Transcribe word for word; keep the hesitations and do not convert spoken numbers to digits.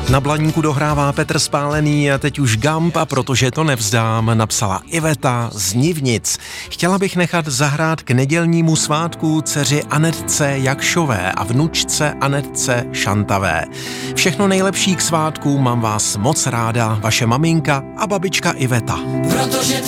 Na Blaníku dohrává Petr Spálený a teď už Gump, a protože to nevzdám, napsala Iveta z Nivnic. Chtěla bych nechat zahrát k nedělnímu svátku dceři Anetce Jakšové a vnučce Anetce Šantavé. Všechno nejlepší k svátku, mám vás moc ráda, vaše maminka a babička Iveta. Protože